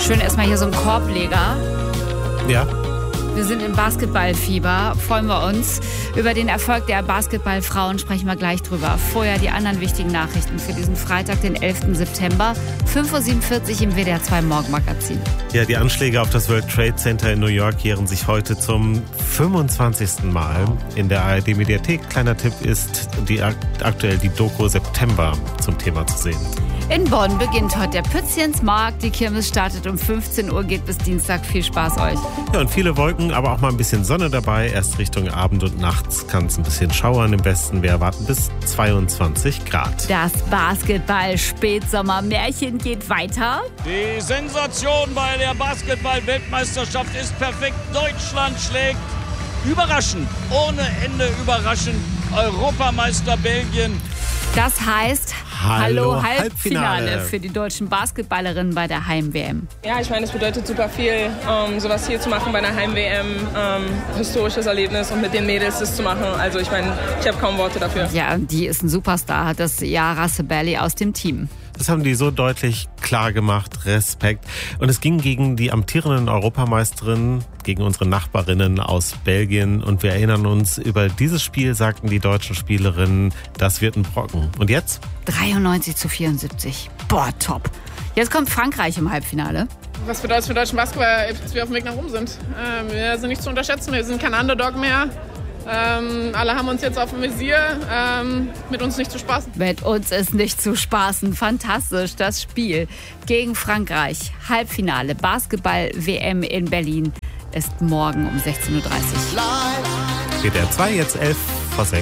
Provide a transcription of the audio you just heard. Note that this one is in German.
Schön erstmal hier so ein Korbleger. Ja. Wir sind im Basketballfieber, freuen wir uns. Über den Erfolg der Basketballfrauen sprechen wir gleich drüber. Vorher die anderen wichtigen Nachrichten für diesen Freitag, den 11. September, 5.47 Uhr im WDR 2 Morgenmagazin. Ja, die Anschläge auf das World Trade Center in New York jähren sich heute zum 25. Mal in der ARD-Mediathek. Kleiner Tipp ist aktuell die Doku September zum Thema zu sehen. In Bonn beginnt heute der Pützchensmarkt. Die Kirmes startet um 15 Uhr, geht bis Dienstag. Viel Spaß euch. Ja, und viele Wolken, aber auch mal ein bisschen Sonne dabei. Erst Richtung Abend und nachts kann es ein bisschen schauern im Westen. Wir erwarten bis 22 Grad. Das Basketball-Spätsommer-Märchen geht weiter. Die Sensation bei der Basketball-Weltmeisterschaft ist perfekt. Deutschland schlägt überraschend, ohne Ende überraschend, Europameister Belgien. Das heißt, Hallo Halbfinale Halbfinale für die deutschen Basketballerinnen bei der Heim-WM. Ja, ich meine, es bedeutet super viel, sowas hier zu machen bei einer Heim-WM, historisches Erlebnis und mit den Mädels das zu machen. Also ich meine, ich habe kaum Worte dafür. Ja, die ist ein Superstar, hat das Yara Sabelli aus dem Team. Das haben die so deutlich klar gemacht. Respekt. Und es ging gegen die amtierenden Europameisterinnen, gegen unsere Nachbarinnen aus Belgien. Und wir erinnern uns, über dieses Spiel sagten die deutschen Spielerinnen, das wird ein Brocken. Und jetzt? 93-74. Boah, top. Jetzt kommt Frankreich im Halbfinale. Was bedeutet es für deutschen Basketball, dass wir auf dem Weg nach oben sind? Wir sind nicht zu unterschätzen, wir sind kein Underdog mehr. Alle haben uns jetzt auf dem Visier, mit uns nicht zu spaßen. Mit uns ist nicht zu spaßen. Fantastisch, das Spiel gegen Frankreich. Halbfinale Basketball-WM in Berlin ist morgen um 16.30 Uhr. WDR 2, jetzt 11 vor 6.